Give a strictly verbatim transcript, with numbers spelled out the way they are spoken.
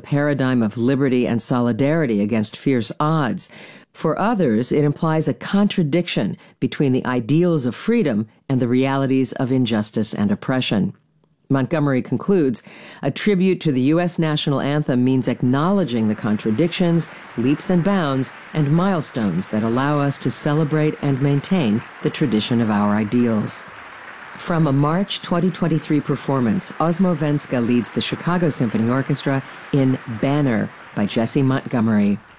paradigm of liberty and solidarity against fierce odds. For others, it implies a contradiction between the ideals of freedom and the realities of injustice and oppression. Montgomery concludes, a tribute to the U S national anthem means acknowledging the contradictions, leaps and bounds, and milestones that allow us to celebrate and maintain the tradition of our ideals. From a March twenty twenty-three performance, Osmo Venska leads the Chicago Symphony Orchestra in Banner by Jessie Montgomery.